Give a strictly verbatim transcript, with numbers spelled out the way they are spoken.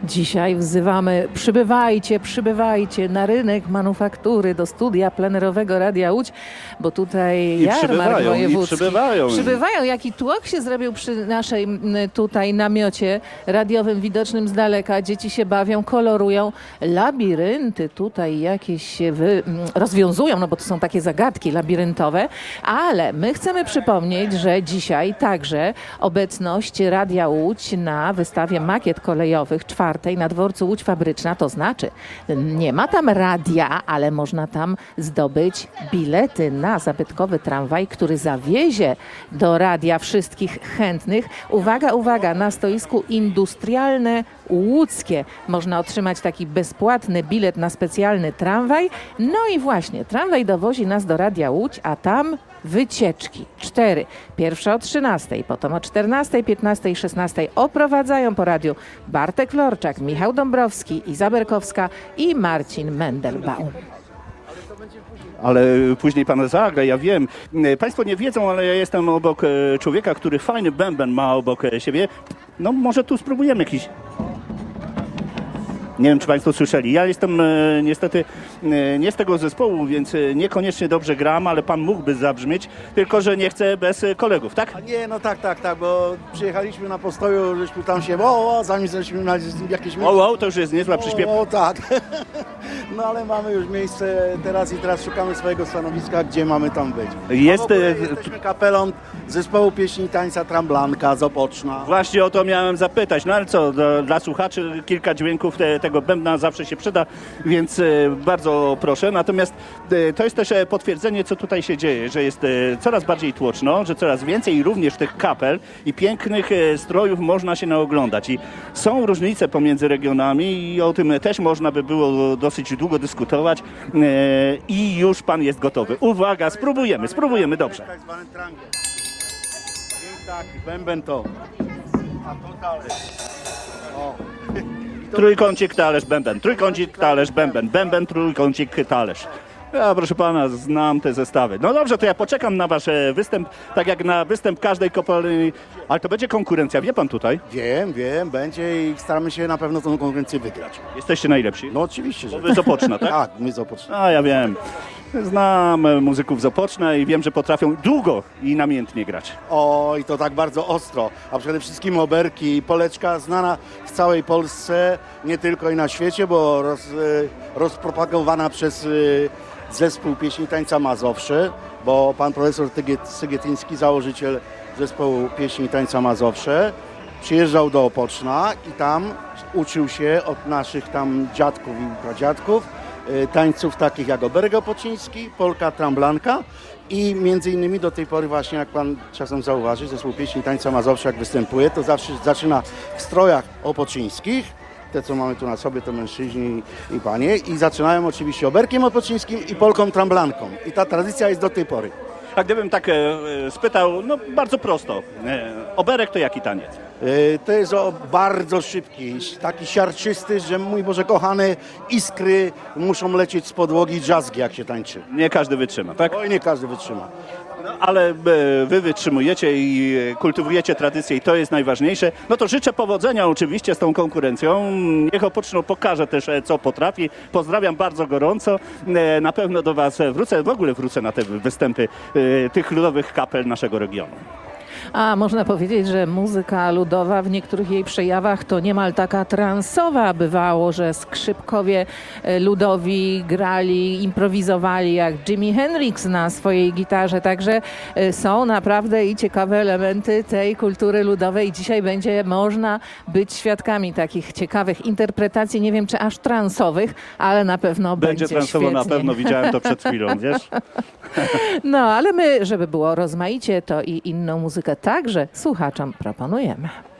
Dzisiaj wzywamy, przybywajcie, przybywajcie na rynek manufaktury do studia plenerowego Radia Łódź, bo tutaj I jarmark wojewódzki. I przybywają. Przybywają. Jaki tłok się zrobił przy naszej tutaj namiocie radiowym widocznym z daleka. Dzieci się bawią, kolorują. Labirynty tutaj jakieś się wy... rozwiązują, no bo to są takie zagadki labiryntowe, ale my chcemy przypomnieć, że dzisiaj także obecność Radia Łódź na wystawie makiet kolejowych czwartej na dworcu Łódź Fabryczna, to znaczy nie ma tam radia, ale można tam zdobyć bilety na zabytkowy tramwaj, który zawiezie do radia wszystkich chętnych. Uwaga, uwaga, na stoisku Industrialne Łódzkie można otrzymać taki bezpłatny bilet na specjalny tramwaj. No i właśnie, tramwaj dowozi nas do Radia Łódź, a tam wycieczki. Cztery. Pierwsza o trzynastej, potem o czternastej, piętnastej, szesnastej oprowadzają po radiu Bartek Florczak, Michał Dąbrowski, Iza Berkowska i Marcin Mendelbaum. Ale później pan zagra, ja wiem. Państwo nie wiedzą, ale ja jestem obok człowieka, który fajny bęben ma obok siebie. No może tu spróbujemy jakiś... Nie wiem, czy państwo słyszeli. Ja jestem e, niestety e, nie z tego zespołu, więc e, niekoniecznie dobrze gram, ale pan mógłby zabrzmieć, tylko że nie chcę bez e, kolegów, tak? A nie, no tak, tak, tak, bo przyjechaliśmy na postoju, żeśmy tam się, o, o zanim żeśmy mieli jakieś miejsce. O, o, to już jest niezła przyśpiewa. O, o, tak. No ale mamy już miejsce teraz i teraz szukamy swojego stanowiska, gdzie mamy tam być. Jest, A jesteśmy kapelą zespołu pieśni i tańca Tramblanka z Opoczna. Właśnie o to miałem zapytać. No ale co, do, dla słuchaczy kilka dźwięków te, tego bębna zawsze się przyda, więc e, bardzo proszę. Natomiast e, to jest też e, potwierdzenie, co tutaj się dzieje, że jest e, coraz bardziej tłoczno, że coraz więcej również tych kapel i pięknych e, strojów można się naoglądać. I są różnice pomiędzy regionami i o tym też można by było dosyć długo dyskutować. E, I już pan jest gotowy. Uwaga, spróbujemy, spróbujemy, dobrze. Tak zwany trangiel. Tak, bęben to. A to dalej. O. Trójkącik, talerz, bęben. Trójkącik, talerz, bęben. Bęben, trójkącik, talerz. Ja, proszę pana, znam te zestawy. No dobrze, to ja poczekam na wasz występ, tak jak na występ każdej kopalni. Ale to będzie konkurencja, wie pan tutaj? Wiem, wiem, będzie i staramy się na pewno tą konkurencję wygrać. Jesteście najlepsi? No oczywiście, że Wy z Opoczna, tak? Tak, my z Opoczna. A, ja wiem. Znam muzyków z Opoczna i wiem, że potrafią długo i namiętnie grać. O, i to tak bardzo ostro, a przede wszystkim Oberki, Poleczka znana w całej Polsce, nie tylko i na świecie, bo roz, rozpropagowana przez zespół pieśni i tańca Mazowsze, bo pan profesor Sygietyński, założyciel zespołu pieśni i tańca Mazowsze, przyjeżdżał do Opoczna i tam uczył się od naszych tam dziadków i pradziadków tańców takich jak Oberek Opociński, Polka Tramblanka i między innymi do tej pory właśnie, jak pan czasem zauważy, zespół pieśni i tańca Mazowsze jak występuje, to zawsze zaczyna w strojach opocińskich, te co mamy tu na sobie to mężczyźni i panie, i zaczynają oczywiście Oberkiem Opocińskim i Polką Tramblanką i ta tradycja jest do tej pory. A gdybym tak e, spytał, no bardzo prosto, e, Oberek to jaki taniec? To jest o, bardzo szybki, taki siarczysty, że mój Boże kochany, iskry muszą lecieć z podłogi, drzazgi jak się tańczy. Nie każdy wytrzyma, tak? Oj, nie każdy wytrzyma. No, ale e, wy wytrzymujecie i kultywujecie tradycję i to jest najważniejsze. No to życzę powodzenia oczywiście z tą konkurencją. Niech Opoczno pokaże też, co potrafi. Pozdrawiam bardzo gorąco. E, na pewno do was wrócę, w ogóle wrócę na te występy e, tych ludowych kapel naszego regionu. A można powiedzieć, że muzyka ludowa w niektórych jej przejawach to niemal taka transowa. Bywało, że skrzypkowie ludowi grali, improwizowali jak Jimi Hendrix na swojej gitarze. Także są naprawdę i ciekawe elementy tej kultury ludowej. I dzisiaj będzie można być świadkami takich ciekawych interpretacji. Nie wiem, czy aż transowych, ale na pewno będzie Będzie transowo świetnie. na pewno, widziałem to przed chwilą, wiesz? No, ale my, żeby było rozmaicie, to i inną muzykę także słuchaczom proponujemy.